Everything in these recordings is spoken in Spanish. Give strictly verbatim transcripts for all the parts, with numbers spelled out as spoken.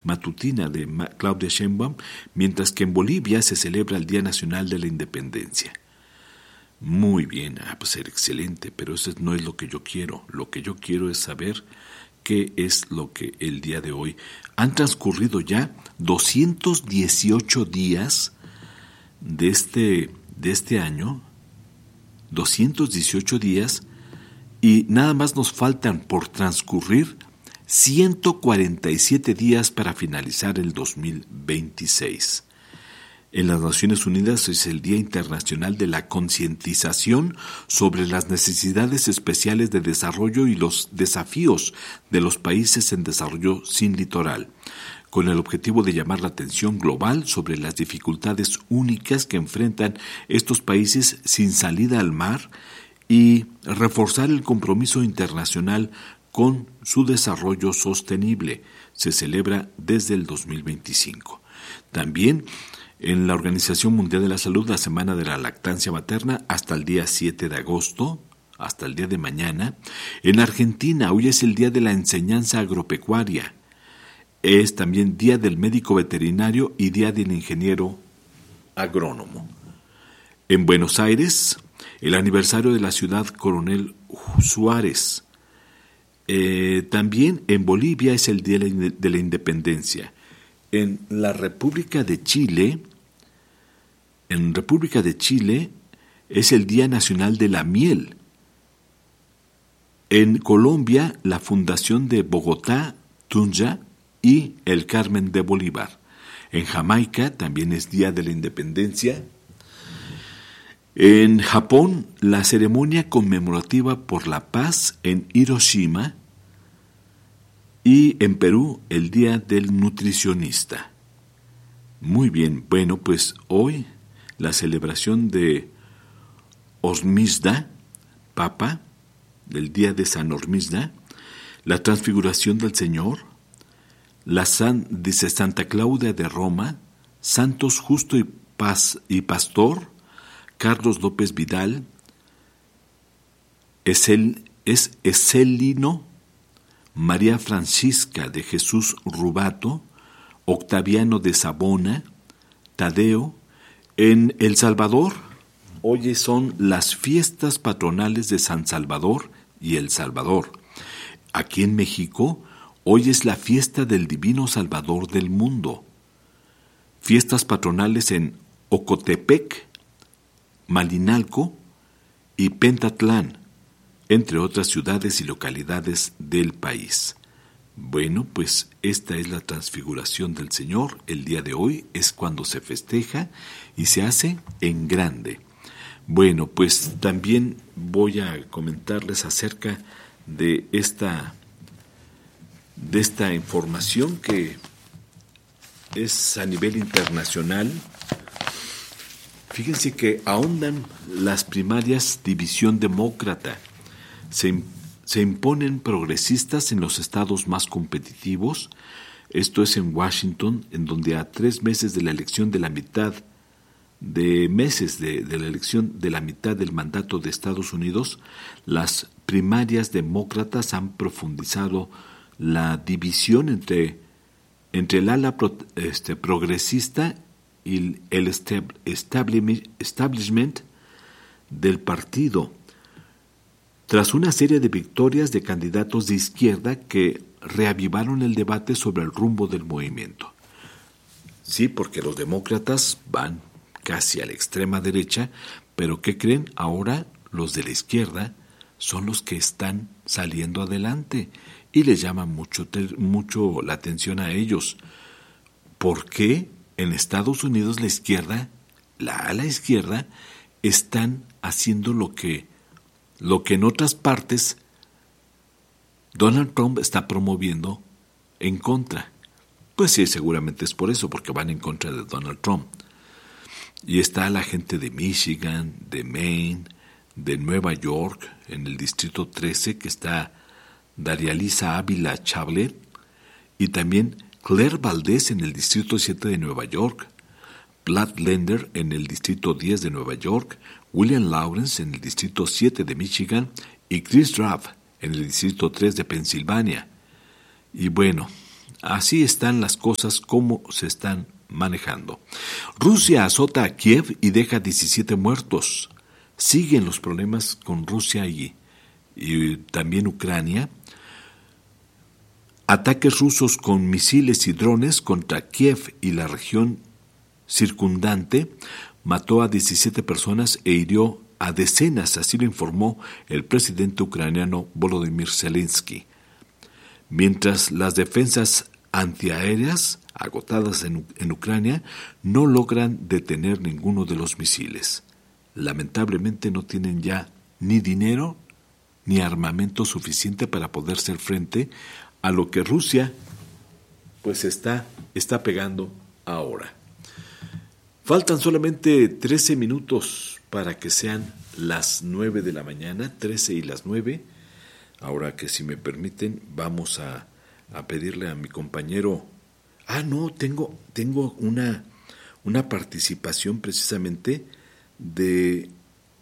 matutina de Claudia Sheinbaum, mientras que en Bolivia se celebra el Día Nacional de la Independencia. Muy bien, ah, pues era excelente, pero eso no es lo que yo quiero. Lo que yo quiero es saber qué es lo que el día de hoy. Han transcurrido ya doscientos dieciocho días de este, de este año, doscientos dieciocho días, y nada más nos faltan por transcurrir ciento cuarenta y siete días para finalizar el dos mil veintiséis. En las Naciones Unidas es el Día Internacional de la Concientización sobre las necesidades especiales de desarrollo y los desafíos de los países en desarrollo sin litoral, con el objetivo de llamar la atención global sobre las dificultades únicas que enfrentan estos países sin salida al mar y reforzar el compromiso internacional con su desarrollo sostenible. Se celebra desde el dos mil veinticinco. También en la Organización Mundial de la Salud, la Semana de la Lactancia Materna hasta el día siete de agosto, hasta el día de mañana. En Argentina, hoy es el Día de la Enseñanza Agropecuaria. Es también Día del Médico Veterinario y Día del Ingeniero Agrónomo. En Buenos Aires, el aniversario de la ciudad Coronel Suárez. Eh, también en Bolivia es el Día de la Independencia. En la República de Chile, en República de Chile es el Día Nacional de la Miel. En Colombia, la Fundación de Bogotá, Tunja y el Carmen de Bolívar. En Jamaica también es Día de la Independencia. En Japón, la ceremonia conmemorativa por la paz en Hiroshima. Y en Perú, el Día del Nutricionista. Muy bien, bueno, pues hoy la celebración de Hormisda, Papa, del Día de San Hormisda, la transfiguración del Señor, la San, dice Santa Claudia de Roma, Santos Justo y, Paz, y Pastor, Carlos López Vidal, es, el, es Eselino, María Francisca de Jesús Rubato, Octaviano de Sabona, Tadeo. En El Salvador, hoy son las fiestas patronales de San Salvador y El Salvador. Aquí en México, hoy es la fiesta del Divino Salvador del mundo. Fiestas patronales en Ocotepec, Malinalco y Pentatlán, entre otras ciudades y localidades del país. Bueno, pues esta es la transfiguración del Señor. El día de hoy es cuando se festeja y se hace en grande. Bueno, pues también voy a comentarles acerca de esta, de esta información que es a nivel internacional. Fíjense que ahondan las primarias división demócrata. Se, se imponen progresistas en los estados más competitivos. Esto es en Washington, en donde a tres meses de la elección de la mitad de meses de, de la elección de la mitad del mandato de Estados Unidos, las primarias demócratas han profundizado la división entre, entre el ala pro, este, progresista y el establishment del partido, tras una serie de victorias de candidatos de izquierda que reavivaron el debate sobre el rumbo del movimiento. Sí, porque los demócratas van casi a la extrema derecha, pero ¿qué creen? Ahora los de la izquierda son los que están saliendo adelante y les llama mucho, mucho la atención a ellos. ¿Por qué en Estados Unidos la izquierda, la ala izquierda, están haciendo lo que Lo que en otras partes Donald Trump está promoviendo en contra? Pues sí, seguramente es por eso, porque van en contra de Donald Trump. Y está la gente de Michigan, de Maine, de Nueva York, en el Distrito trece, que está Darialisa Ávila Chablet, y también Claire Valdez en el Distrito siete de Nueva York, Vlad Lender en el Distrito diez de Nueva York, William Lawrence en el Distrito siete de Michigan y Chris Raff en el Distrito tres de Pensilvania. Y bueno, así están las cosas como se están manejando. Rusia azota a Kiev y deja diecisiete muertos. Siguen los problemas con Rusia y, y también Ucrania. Ataques rusos con misiles y drones contra Kiev y la región circundante mató a diecisiete personas e hirió a decenas, así lo informó el presidente ucraniano Volodymyr Zelensky. Mientras las defensas antiaéreas agotadas en, en Ucrania no logran detener ninguno de los misiles. Lamentablemente no tienen ya ni dinero ni armamento suficiente para poder hacer frente a lo que Rusia pues está, está pegando ahora. Faltan solamente trece minutos para que sean las nueve de la mañana, trece y las nueve. Ahora que si me permiten vamos a, a pedirle a mi compañero. Ah, no, tengo, tengo una, una participación precisamente de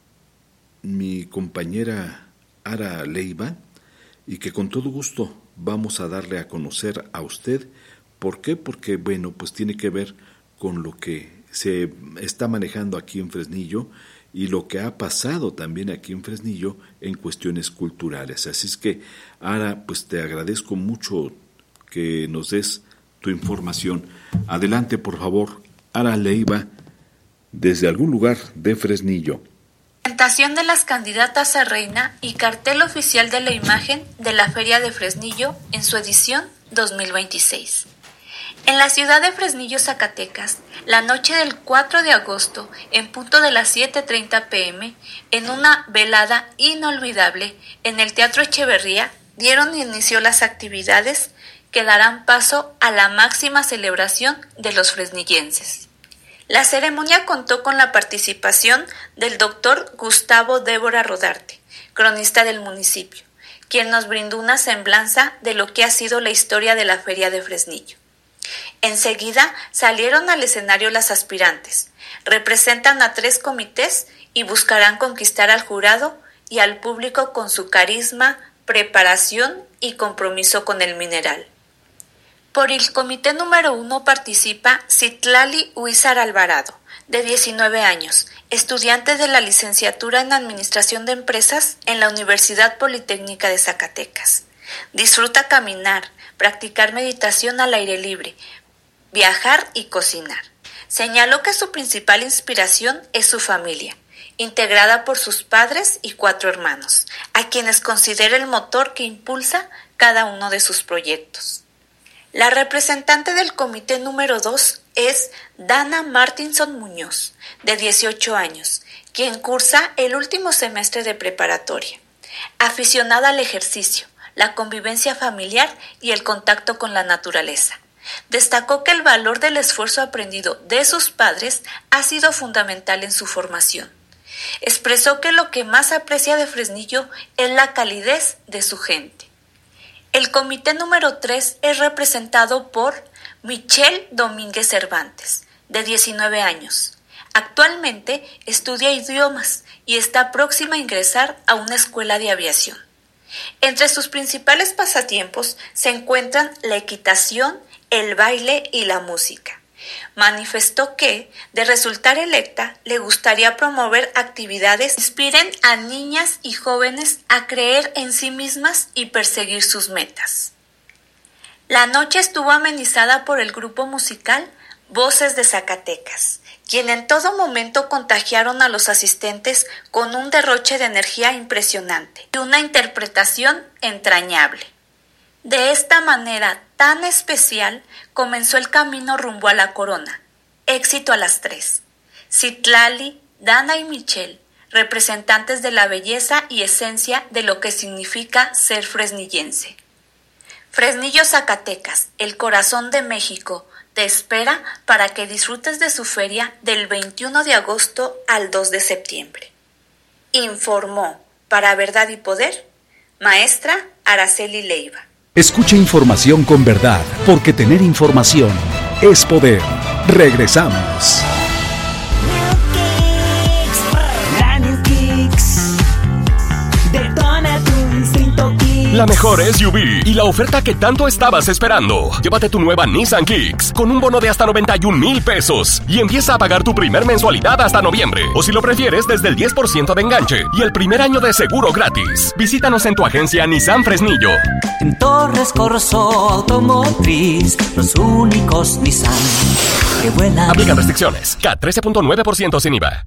mi compañera Ara Leiva y que con todo gusto vamos a darle a conocer a usted. ¿Por qué? Porque, bueno, pues tiene que ver con lo que se está manejando aquí en Fresnillo y lo que ha pasado también aquí en Fresnillo en cuestiones culturales. Así es que, Ara, pues te agradezco mucho que nos des tu información. Adelante, por favor, Ara Leiva, desde algún lugar de Fresnillo. Presentación de las candidatas a reina y cartel oficial de la imagen de la Feria de Fresnillo en su edición dos mil veintiséis. En la ciudad de Fresnillo, Zacatecas, la noche del cuatro de agosto, en punto de las siete treinta pm, en una velada inolvidable en el Teatro Echeverría, dieron inicio las actividades que darán paso a la máxima celebración de los fresnillenses. La ceremonia contó con la participación del doctor Gustavo Débora Rodarte, cronista del municipio, quien nos brindó una semblanza de lo que ha sido la historia de la Feria de Fresnillo. Enseguida salieron al escenario las aspirantes. Representan a tres comités y buscarán conquistar al jurado y al público con su carisma, preparación y compromiso con el mineral. Por el comité número uno participa Citlali Huizar Alvarado, de diecinueve años, estudiante de la licenciatura en Administración de Empresas en la Universidad Politécnica de Zacatecas. Disfruta caminar, practicar meditación al aire libre, viajar y cocinar. Señaló que su principal inspiración es su familia, integrada por sus padres y cuatro hermanos, a quienes considera el motor que impulsa cada uno de sus proyectos. La representante del comité número dos es Dana Martinson Muñoz, de dieciocho años, quien cursa el último semestre de preparatoria. Aficionada al ejercicio, la convivencia familiar y el contacto con la naturaleza. Destacó que el valor del esfuerzo aprendido de sus padres ha sido fundamental en su formación. Expresó que lo que más aprecia de Fresnillo es la calidez de su gente. El comité número tres es representado por Michelle Domínguez Cervantes, de diecinueve años. Actualmente estudia idiomas y está próxima a ingresar a una escuela de aviación. Entre sus principales pasatiempos se encuentran la equitación, el baile y la música. Manifestó que, de resultar electa, le gustaría promover actividades que inspiren a niñas y jóvenes a creer en sí mismas y perseguir sus metas. La noche estuvo amenizada por el grupo musical Voces de Zacatecas, quien en todo momento contagiaron a los asistentes con un derroche de energía impresionante y una interpretación entrañable. De esta manera tan especial comenzó el camino rumbo a la corona. Éxito a las tres. Citlali, Dana y Michelle, representantes de la belleza y esencia de lo que significa ser fresnillense. Fresnillo, Zacatecas, el corazón de México, te espera para que disfrutes de su feria del veintiuno de agosto al dos de septiembre. Informó para Verdad y Poder, maestra Araceli Leiva. Escucha información con verdad, porque tener información es poder. Regresamos. La mejor S U V y la oferta que tanto estabas esperando. Llévate tu nueva Nissan Kicks con un bono de hasta noventa y un mil pesos y empieza a pagar tu primer mensualidad hasta noviembre. O si lo prefieres, desde el diez por ciento de enganche y el primer año de seguro gratis. Visítanos en tu agencia Nissan Fresnillo. En Torres Corso Automotriz, los únicos Nissan que vuelan. Aplican restricciones. K trece punto nueve por ciento sin I V A.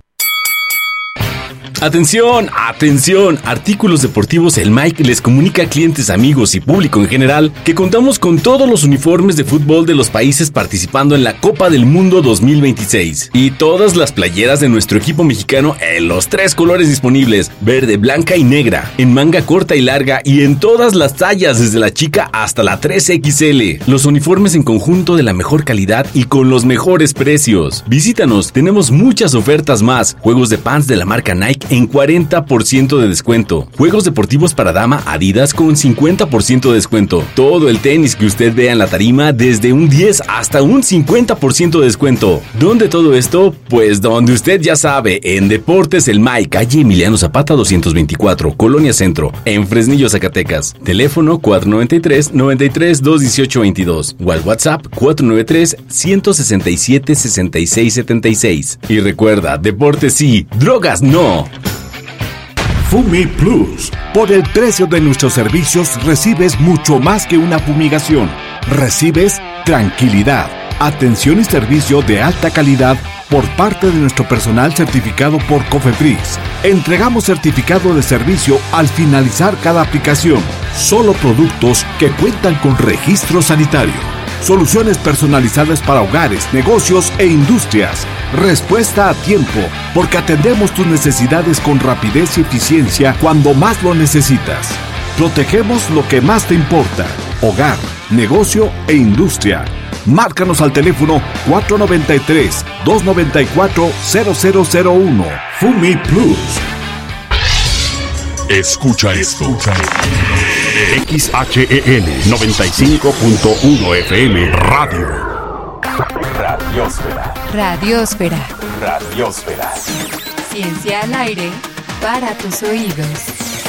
Atención, atención, Artículos Deportivos El Mike les comunica a clientes, amigos y público en general que contamos con todos los uniformes de fútbol de los países participando en la Copa del Mundo dos mil veintiséis y todas las playeras de nuestro equipo mexicano en los tres colores disponibles, verde, blanca y negra, en manga corta y larga y en todas las tallas desde la chica hasta la tres equis ele. Los uniformes en conjunto de la mejor calidad y con los mejores precios. Visítanos, tenemos muchas ofertas más, juegos de pants de la marca Nike en cuarenta por ciento de descuento. Juegos deportivos para dama Adidas con cincuenta por ciento de descuento. Todo el tenis que usted vea en la tarima desde un diez hasta un cincuenta por ciento de descuento. ¿Dónde todo esto? Pues donde usted ya sabe, en Deportes El Mike, calle Emiliano Zapata doscientos veinticuatro, Colonia Centro, en Fresnillo, Zacatecas. Teléfono cuatro nueve tres, nueve tres, dos uno ocho dos o al WhatsApp cuatro nueve tres, uno seis siete, seis seis siete seis. Y recuerda, deportes sí, drogas no. Fumi Plus. Por el precio de nuestros servicios recibes mucho más que una fumigación. Recibes tranquilidad, atención y servicio de alta calidad por parte de nuestro personal certificado por COFEPRIS. Entregamos certificado de servicio al finalizar cada aplicación. Solo productos que cuentan con registro sanitario. Soluciones personalizadas para hogares, negocios e industrias. Respuesta a tiempo, porque atendemos tus necesidades con rapidez y eficiencia cuando más lo necesitas. Protegemos lo que más te importa: hogar, negocio e industria. Márcanos al teléfono cuatro nueve tres, dos nueve cuatro, cero cero cero uno. Fumi Plus. Escucha esto. X H E L noventa y cinco punto uno F M Radio. Radiósfera. Radiósfera. Radiósfera. Ciencia al aire para tus oídos.